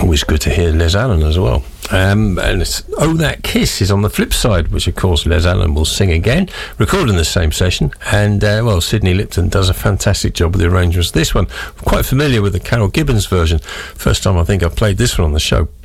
Always good to hear Les Allen as well. And it's Oh That Kiss is on the flip side, which of course Les Allen will sing again, recorded in the same session. And Sidney Lipton does a fantastic job with the arrangements. This one, I'm quite familiar with the Carol Gibbons version. First time I think I played this one on the show